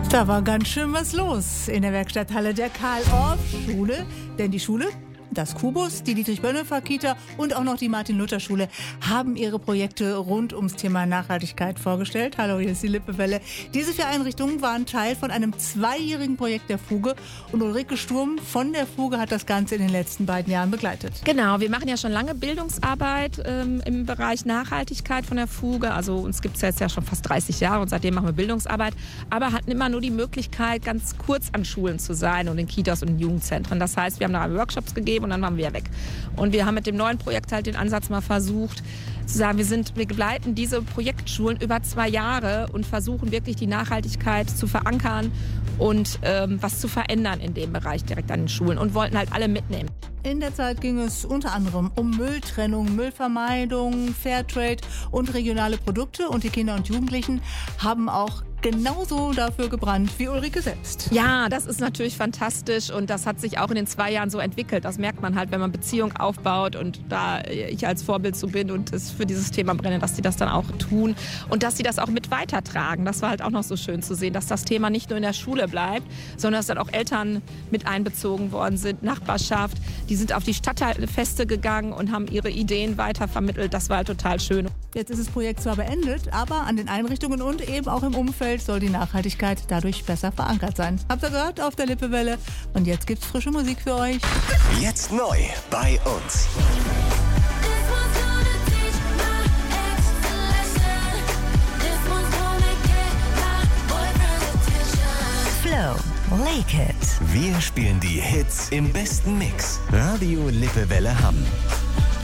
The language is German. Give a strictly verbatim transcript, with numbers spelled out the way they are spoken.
Da war ganz schön was los in der Werkstatthalle der Karl-Orff-Schule. Denn die Schule, das Kubus, die Dietrich-Bonhoeffer-Kita und auch noch die Martin-Luther-Schule haben ihre Projekte rund ums Thema Nachhaltigkeit vorgestellt. Hallo, hier ist die Lippewelle. Diese vier Einrichtungen waren Teil von einem zweijährigen Projekt der Fuge und Ulrike Sturm von der Fuge hat das Ganze in den letzten beiden Jahren begleitet. Genau, wir machen ja schon lange Bildungsarbeit ähm, im Bereich Nachhaltigkeit von der Fuge. Also uns gibt es jetzt ja schon fast dreißig Jahre und seitdem machen wir Bildungsarbeit, aber hatten immer nur die Möglichkeit, ganz kurz an Schulen zu sein und in Kitas und in Jugendzentren. Das heißt, wir haben da Workshops gegeben und dann waren wir weg. Und wir haben mit dem neuen Projekt halt den Ansatz mal versucht, zu sagen, wir, sind, wir begleiten diese Projektschulen über zwei Jahre und versuchen wirklich die Nachhaltigkeit zu verankern und ähm, was zu verändern in dem Bereich direkt an den Schulen und wollten halt alle mitnehmen. In der Zeit ging es unter anderem um Mülltrennung, Müllvermeidung, Fairtrade und regionale Produkte. Und die Kinder und Jugendlichen haben auch genauso dafür gebrannt wie Ulrike selbst. Ja, das ist natürlich fantastisch und das hat sich auch in den zwei Jahren so entwickelt. Das merkt man halt, wenn man Beziehung aufbaut und da ich als Vorbild so bin und es für dieses Thema brenne, dass die das dann auch tun und dass sie das auch mit weitertragen. Das war halt auch noch so schön zu sehen, dass das Thema nicht nur in der Schule bleibt, sondern dass dann auch Eltern mit einbezogen worden sind, Nachbarschaft. Die sind auf die Stadtteilfeste gegangen und haben ihre Ideen weitervermittelt. Das war halt total schön. Jetzt ist das Projekt zwar beendet, aber an den Einrichtungen und eben auch im Umfeld soll die Nachhaltigkeit dadurch besser verankert sein. Habt ihr gehört auf der Lippewelle? Und jetzt gibt's frische Musik für euch. Jetzt neu bei uns. Flow, Lake It. Wir spielen die Hits im besten Mix. Radio Lippewelle Hamm.